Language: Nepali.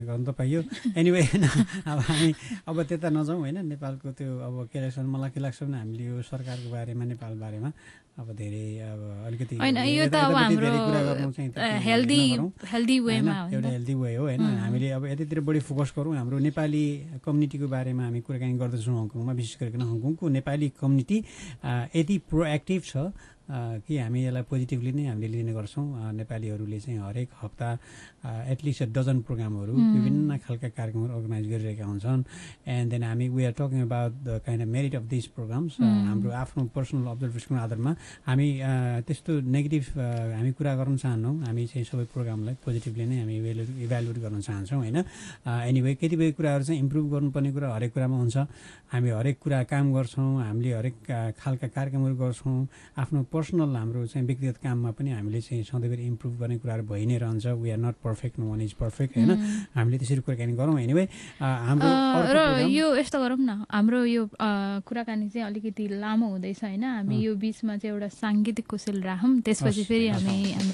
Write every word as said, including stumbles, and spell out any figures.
गर्नु त पाइयो एनिवे अब हामी अब त्यता नजाउँ होइन नेपालको त्यो अब के लाग्छ मलाई के लाग्छ भने हामीले यो सरकारको बारेमा नेपाल बारेमा अब धेरै अब अलिकति होइन यो त अब यतापट्टि हाम्रो धेरै कुरा गर्नु चाहिँ हेल्दी नगरौँ हेल्दी होइन वेमा हो एउटा नि हेल्दी वे हो होइन हामीले अब यतातिर बढी फोकस गरौँ हाम्रो नेपाली कम्युनिटीको बारेमा हामी कुराकानी गर्दछौँ हङकङमा विशेष गरिकन हङकङको नेपाली कम्युनिटी यति प्रोएक्टिभ छ कि हामी यसलाई पोजिटिभली नै हामीले लिने गर्छौँ नेपालीहरूले चाहिँ हरेक हप्ता एटलिस्ट डजन प्रोग्रामहरू विभिन्न खालका कार्यक्रमहरू अर्गनाइज गरिरहेका हुन्छन् एन्ड देन हामी we are talking about the kind of merit of this programmes हाम्रो आफ्नो पर्सनल अब्जर्भेसनको आधारमा हामी त्यस्तो नेगेटिभ हामी कुरा गर्न चाहन्नौँ हामी चाहिँ सबै प्रोग्रामलाई पोजिटिभली नै हामी इभ्यालुएट इभ्यालुएट गर्न चाहन्छौँ होइन एनिवे कतिपय कुराहरू चाहिँ इम्प्रुभ गर्नुपर्ने कुरा हरेक कुरामा हुन्छ हामी हरेक कुरा काम गर्छौँ हामीले हरेक खालका कार्यक्रमहरू गर्छौँ आफ्नो पर्सनल हाम्रो चाहिँ व्यक्तिगत काममा पनि हामीले चाहिँ सधैँभरि इम्प्रुभ गर्ने कुराहरू भइ नै रहन्छ we are not perfect no one is perfect होइन हामीले त्यसरी कुराकानी गरौँ एनिवे हाम्रो र यो यस्तो गरौँ न हाम्रो यो कुराकानी चाहिँ अलिकति लामो हुँदैछ होइन हामी यो बिचमा चाहिँ एउटा साङ्गीतिक कोसेल राखौँ त्यसपछि फेरि हामी